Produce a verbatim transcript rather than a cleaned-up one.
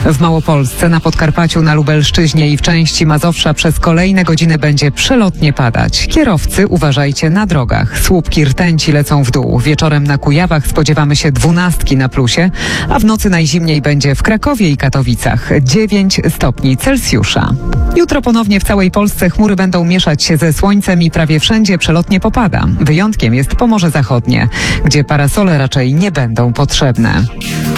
W Małopolsce, na Podkarpaciu, na Lubelszczyźnie i w części Mazowsza przez kolejne godziny będzie przelotnie padać. Kierowcy, uważajcie na drogach. Słupki rtęci lecą w dół. Wieczorem na Kujawach spodziewamy się dwunastki na plusie, a w nocy najzimniej będzie w Krakowie i Katowicach dziewięć stopni Celsjusza. Jutro ponownie w całej Polsce chmury będą mieszać się ze słońcem i prawie wszędzie przelotnie popada. Wyjątkiem jest Pomorze Zachodnie, gdzie parasole raczej nie będą potrzebne.